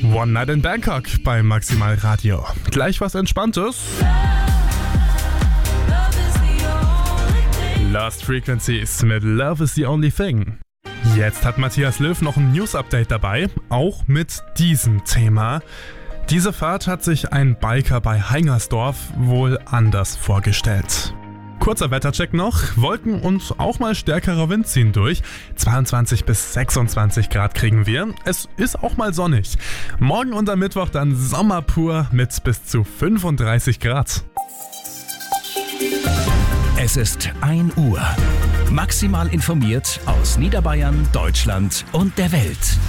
One Night in Bangkok bei Maximal Radio. Gleich was Entspanntes. Lost Frequencies mit Love is the Only Thing. Jetzt hat Matthias Löw noch ein News-Update dabei, auch mit diesem Thema. Diese Fahrt hat sich ein Biker bei Hengersdorf wohl anders vorgestellt. Kurzer Wettercheck noch. Wolken und auch mal stärkerer Wind ziehen durch. 22 bis 26 Grad kriegen wir. Es ist auch mal sonnig. Morgen und am Mittwoch dann Sommer pur mit bis zu 35 Grad. Es ist 1 Uhr. Maximal informiert aus Niederbayern, Deutschland und der Welt.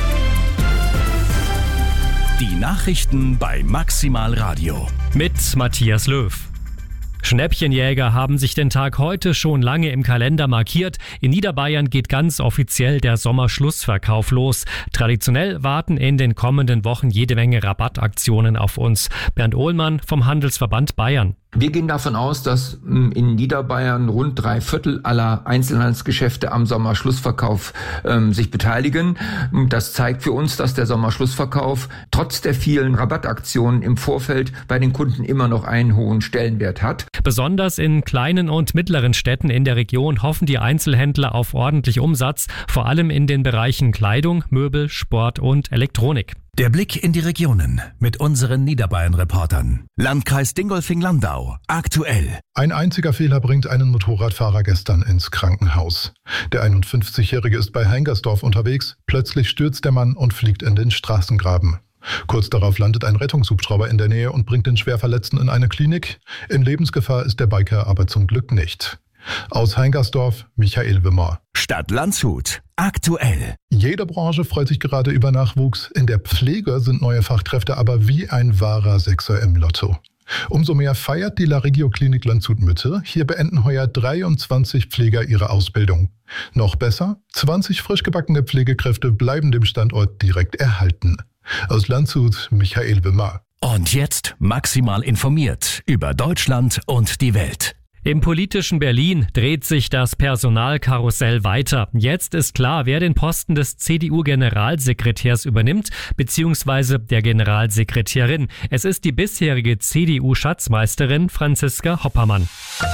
Die Nachrichten bei Maximal Radio. Mit Matthias Löw. Schnäppchenjäger haben sich den Tag heute schon lange im Kalender markiert. In Niederbayern geht ganz offiziell der Sommerschlussverkauf los. Traditionell warten in den kommenden Wochen jede Menge Rabattaktionen auf uns. Bernd Ohlmann vom Handelsverband Bayern. Wir gehen davon aus, dass in Niederbayern rund 3/4 aller Einzelhandelsgeschäfte am Sommerschlussverkauf sich beteiligen. Das zeigt für uns, dass der Sommerschlussverkauf trotz der vielen Rabattaktionen im Vorfeld bei den Kunden immer noch einen hohen Stellenwert hat. Besonders in kleinen und mittleren Städten in der Region hoffen die Einzelhändler auf ordentlich Umsatz, vor allem in den Bereichen Kleidung, Möbel, Sport und Elektronik. Der Blick in die Regionen mit unseren Niederbayern-Reportern. Landkreis Dingolfing-Landau. Aktuell. Ein einziger Fehler bringt einen Motorradfahrer gestern ins Krankenhaus. Der 51-Jährige ist bei Hengersdorf unterwegs. Plötzlich stürzt der Mann und fliegt in den Straßengraben. Kurz darauf landet ein Rettungshubschrauber in der Nähe und bringt den Schwerverletzten in eine Klinik. In Lebensgefahr ist der Biker aber zum Glück nicht. Aus Hengersdorf, Michael Wimmer. Stadt Landshut. Aktuell. Jede Branche freut sich gerade über Nachwuchs. In der Pflege sind neue Fachkräfte aber wie ein wahrer Sechser im Lotto. Umso mehr feiert die La Regio Klinik Landshut Mitte. Hier beenden heuer 23 Pfleger ihre Ausbildung. Noch besser, 20 frisch gebackene Pflegekräfte bleiben dem Standort direkt erhalten. Aus Landshut, Michael Wimmer. Und jetzt maximal informiert über Deutschland und die Welt. Im politischen Berlin dreht sich das Personalkarussell weiter. Jetzt ist klar, wer den Posten des CDU-Generalsekretärs übernimmt, beziehungsweise der Generalsekretärin. Es ist die bisherige CDU-Schatzmeisterin Franziska Hoppermann.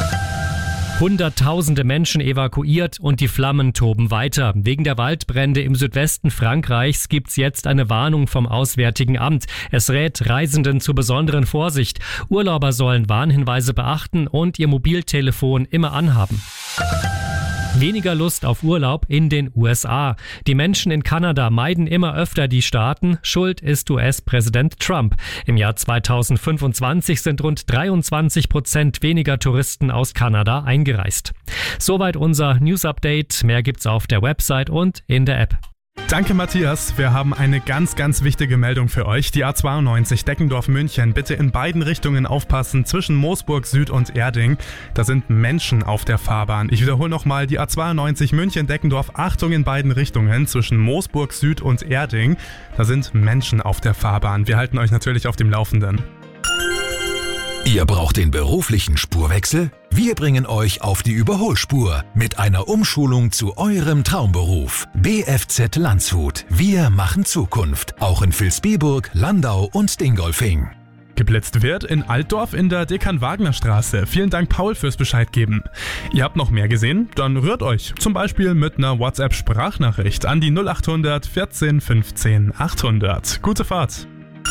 Hunderttausende Menschen evakuiert und die Flammen toben weiter. Wegen der Waldbrände im Südwesten Frankreichs gibt's jetzt eine Warnung vom Auswärtigen Amt. Es rät Reisenden zur besonderen Vorsicht. Urlauber sollen Warnhinweise beachten und ihr Mobiltelefon immer anhaben. Weniger Lust auf Urlaub in den USA. Die Menschen in Kanada meiden immer öfter die Staaten. Schuld ist US-Präsident Trump. Im Jahr 2025 sind rund 23% weniger Touristen aus Kanada eingereist. Soweit unser News-Update. Mehr gibt's auf der Website und in der App. Danke Matthias, wir haben eine ganz wichtige Meldung für euch. Die A92 Deckendorf-München, bitte in beiden Richtungen aufpassen, zwischen Moosburg Süd und Erding. Da sind Menschen auf der Fahrbahn. Ich wiederhole nochmal, die A92 München-Deckendorf, Achtung in beiden Richtungen, zwischen Moosburg Süd und Erding. Da sind Menschen auf der Fahrbahn. Wir halten euch natürlich auf dem Laufenden. Ihr braucht den beruflichen Spurwechsel? Wir bringen euch auf die Überholspur mit einer Umschulung zu eurem Traumberuf. BFZ Landshut. Wir machen Zukunft. Auch in Vilsbiburg, Landau und Dingolfing. Geblitzt wird in Altdorf in der Dekan-Wagner-Straße. Vielen Dank, Paul, fürs Bescheid geben. Ihr habt noch mehr gesehen? Dann rührt euch. Zum Beispiel mit einer WhatsApp-Sprachnachricht an die 0800 14 15 800. Gute Fahrt.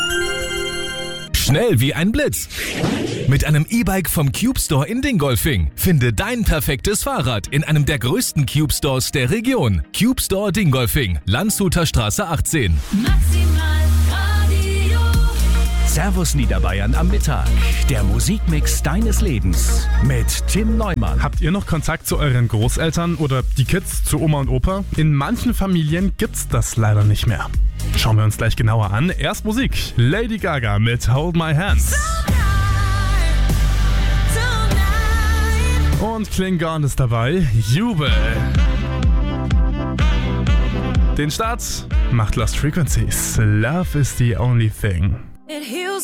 Schnell wie ein Blitz. Mit einem E-Bike vom Cube Store in Dingolfing. Finde dein perfektes Fahrrad in einem der größten Cube Stores der Region. Cube Store Dingolfing, Landshuter Straße 18. Maximal Radio. Servus Niederbayern am Mittag. Der Musikmix deines Lebens mit Tim Neumann. Habt ihr noch Kontakt zu euren Großeltern oder die Kids zu Oma und Opa? In manchen Familien gibt's das leider nicht mehr. Schauen wir uns gleich genauer an. Erst Musik. Lady Gaga mit Hold My Hands. Und Klingon ist dabei. Jubel. Den Start macht Lost Frequencies. Love is the only thing.